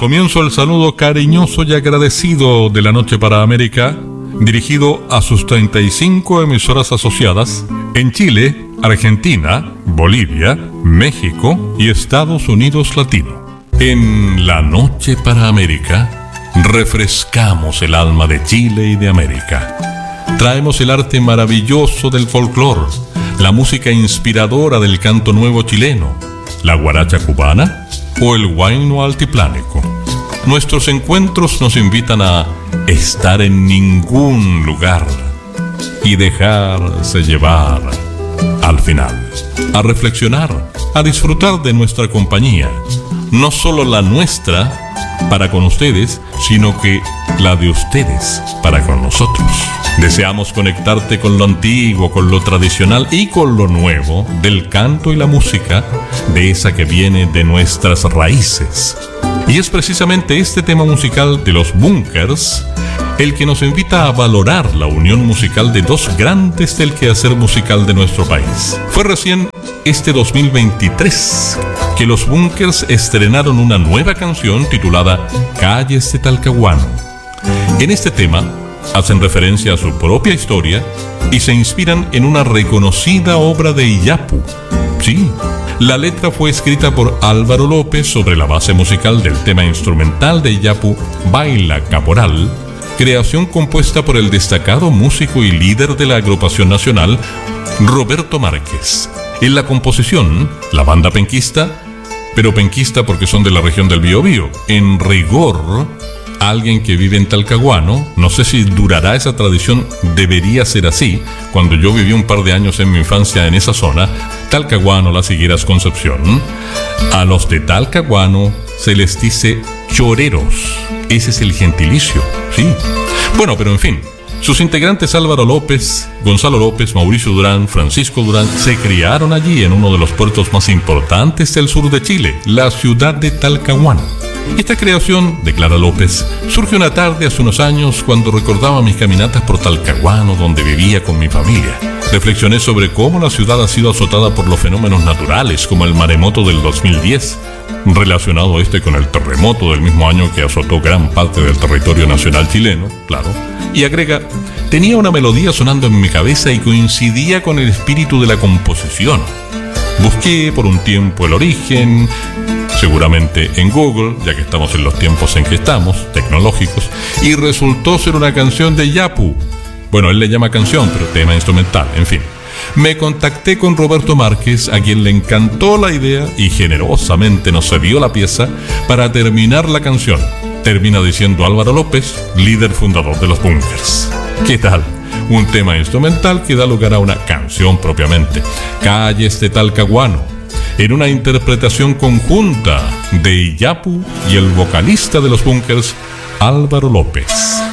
comienzo el saludo cariñoso y agradecido de la Noche para América, dirigido a sus 35 emisoras asociadas en Chile, Argentina, Bolivia, México y Estados Unidos Latino. En la Noche para América, refrescamos el alma de Chile y de América. Traemos el arte maravilloso del folclore, la música inspiradora del canto nuevo chileno, la guaracha cubana o el huayno altiplánico. Nuestros encuentros nos invitan a estar en ningún lugar y dejarse llevar al final, a reflexionar, a disfrutar de nuestra compañía, no solo la nuestra para con ustedes, sino que la de ustedes para con nosotros. Deseamos conectarte con lo antiguo, con lo tradicional y con lo nuevo del canto y la música, de esa que viene de nuestras raíces. Y es precisamente este tema musical de los Bunkers el que nos invita a valorar la unión musical de dos grandes del quehacer musical de nuestro país. Fue recién este 2023 que los Bunkers estrenaron una nueva canción titulada Calles de Talcahuano. En este tema hacen referencia a su propia historia y se inspiran en una reconocida obra de Iyapu. Sí, la letra fue escrita por Álvaro López sobre la base musical del tema instrumental de Iyapu, Baila Caporal, creación compuesta por el destacado músico y líder de la agrupación nacional, Roberto Márquez. En la composición, la banda penquista, pero penquista porque son de la región del Biobío, en rigor, alguien que vive en Talcahuano, no sé si durará esa tradición, debería ser así. Cuando yo viví un par de años en mi infancia en esa zona, Talcahuano, Las Higueras, Concepción, a los de Talcahuano se les dice choreros. Ese es el gentilicio, sí. Bueno, pero en fin, sus integrantes Álvaro López, Gonzalo López, Mauricio Durán, Francisco Durán, se criaron allí en uno de los puertos más importantes del sur de Chile, la ciudad de Talcahuano. Esta creación, declara López, surge una tarde hace unos años cuando recordaba mis caminatas por Talcahuano, donde vivía con mi familia. Reflexioné sobre cómo la ciudad ha sido azotada por los fenómenos naturales, como el maremoto del 2010, relacionado con el terremoto del mismo año que azotó gran parte del territorio nacional chileno, claro. Y agrega, tenía una melodía sonando en mi cabeza y coincidía con el espíritu de la composición. Busqué por un tiempo el origen, seguramente en Google, ya que estamos en los tiempos en que estamos, tecnológicos, y resultó ser una canción de Iyapu. Bueno, él le llama canción, pero tema instrumental, en fin. Me contacté con Roberto Márquez, a quien le encantó la idea y generosamente nos cedió la pieza para terminar la canción. Termina diciendo Álvaro López, líder fundador de los Bunkers. ¿Qué tal? Un tema instrumental que da lugar a una canción propiamente, Calles de Talcahuano, en una interpretación conjunta de Iyapu y el vocalista de los Bunkers, Álvaro López.